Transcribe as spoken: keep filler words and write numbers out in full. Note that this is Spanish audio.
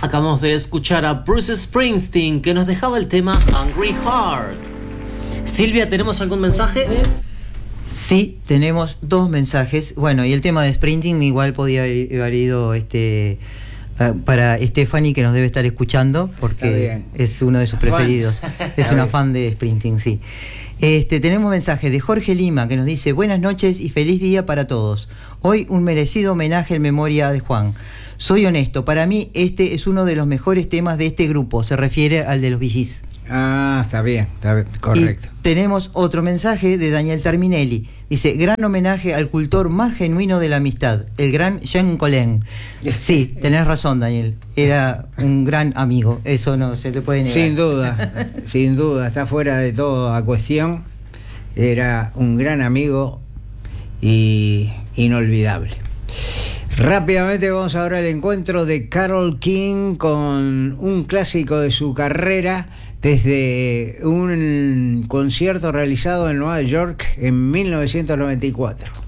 Acabamos de escuchar a Bruce Springsteen, que nos dejaba el tema Hungry Heart. Silvia, ¿tenemos algún mensaje? Sí, tenemos dos mensajes. Bueno, y el tema de Springsteen igual podía haber ido este, uh, para Stephanie, que nos debe estar escuchando, porque es uno de sus preferidos. Es una fan de Springsteen, sí. Este, tenemos mensaje de Jorge Lima, que nos dice: buenas noches y feliz día para todos. Hoy un merecido homenaje en memoria de Juan. Soy honesto, para mí este es uno de los mejores temas de este grupo. Se refiere al de los Bee Gees. Ah, está bien, está bien, correcto. Y tenemos otro mensaje de Daniel Terminelli. Dice: gran homenaje al cultor más genuino de la amistad, el gran Jean Colin. Sí, tenés razón, Daniel. Era un gran amigo, eso no se le puede negar. Sin duda, sin duda, está fuera de toda cuestión. Era un gran amigo y inolvidable. Rápidamente vamos ahora al encuentro de Carole King con un clásico de su carrera, desde un concierto realizado en Nueva York en mil novecientos noventa y cuatro.